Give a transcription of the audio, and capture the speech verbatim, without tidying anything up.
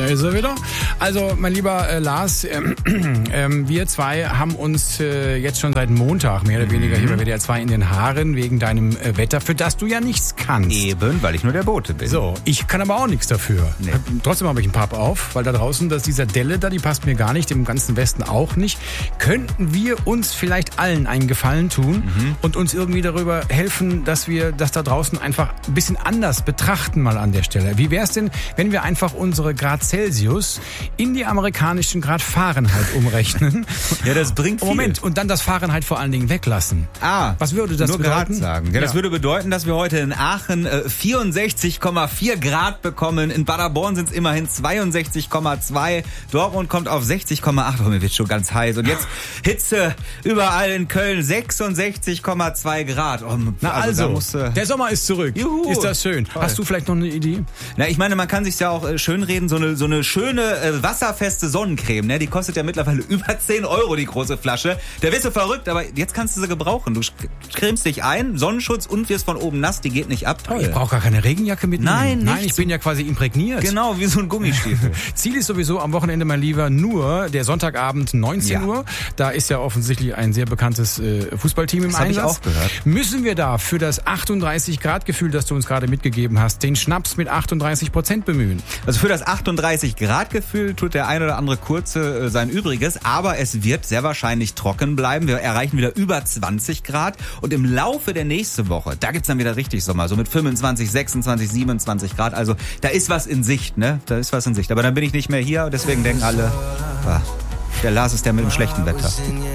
Da ist er wieder. Also, mein lieber äh, Lars, ähm, ähm, wir zwei haben uns äh, jetzt schon seit Montag mehr oder weniger hier bei W D R zwei in den Haaren wegen deinem äh, Wetter, für das du ja nichts kannst. Eben, weil ich nur der Bote bin. So, ich kann aber auch nichts dafür. Nee. Trotzdem habe ich einen Papp auf, weil da draußen, dass dieser Delle da, die passt mir gar nicht, dem ganzen Westen auch nicht. Könnten wir uns vielleicht allen einen Gefallen tun mhm. und uns irgendwie darüber helfen, dass wir das da draußen einfach ein bisschen anders betrachten mal an der Stelle? Wie wäre es denn, wenn wir einfach unsere Grad Celsius in die amerikanischen Grad Fahrenheit umrechnen? Ja, das bringt viel. Moment, und dann das Fahrenheit vor allen Dingen weglassen. Ah, was würde das nur bedeuten? Grad sagen. Ja, ja. Das würde bedeuten, dass wir heute in Aachen äh, vierundsechzig Komma vier Grad bekommen. In Paderborn sind es immerhin zweiundsechzig Komma zwei. Dortmund kommt auf sechzig Komma acht. Oh, mir wird schon ganz heiß. Und jetzt Hitze überall in Köln, sechsundsechzig Komma zwei Grad. Oh, Na also, also musste... der Sommer ist zurück. Juhu. Ist das schön. Toll. Hast du vielleicht noch eine Idee? Na, ich meine, man kann sich ja auch äh, schönreden, so eine so eine schöne äh, wasserfeste Sonnencreme, ne? Die kostet ja mittlerweile über zehn Euro die große Flasche. Der wirst du verrückt, aber jetzt kannst du sie gebrauchen. Du cremst dich ein, Sonnenschutz und wirst von oben nass, die geht nicht ab. Toll. Ich brauche gar keine Regenjacke mitnehmen. Nein, Nein, nichts. ich bin ja quasi imprägniert. Genau, wie so ein Gummistiefel. Ziel ist sowieso am Wochenende, mein Lieber, nur der Sonntagabend neunzehn Ja. Uhr. Da ist ja offensichtlich ein sehr bekanntes äh, Fußballteam im Das hab ich Einsatz. auch gehört. Müssen wir da für das achtunddreißig Grad Gefühl, das du uns gerade mitgegeben hast, den Schnaps mit achtunddreißig Prozent bemühen? Also für das achtunddreißig Grad Gefühl tut der ein oder andere Kurze äh, sein Übriges, aber es wird sehr wahrscheinlich trocken bleiben. Wir erreichen wieder über zwanzig Grad und im Laufe der nächsten Woche, da gibt's dann wieder richtig Sommer, so mit fünfundzwanzig, sechsundzwanzig, siebenundzwanzig Grad. Also da ist was in Sicht, ne? Da ist was in Sicht. Aber dann bin ich nicht mehr hier, deswegen denken alle, ah, der Lars ist der mit dem schlechten Wetter.